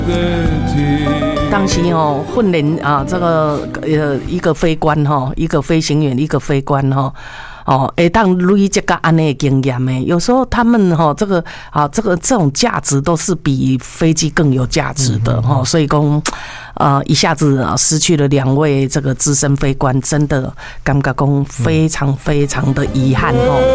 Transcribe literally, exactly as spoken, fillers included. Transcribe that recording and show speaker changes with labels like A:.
A: 当时哦，训练啊，这个呃一个飞官哈，一个飞行员，一个飞官哈。哦，会当累积个安尼的经验的，有时候他们哈、哦、这个啊这个这种价值都是比飞机更有价值的哈、哦，所以讲呃一下子啊失去了两位这个资深飞官，真的感觉讲非常非常的遗憾哦。